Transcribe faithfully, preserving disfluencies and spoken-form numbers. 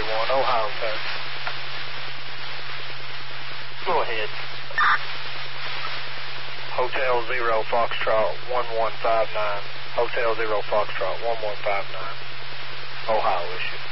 three one, Ohio Tech. Go ahead. Hotel Zero Foxtrot one one five nine. Hotel Zero Foxtrot one one five nine. Ohio issue.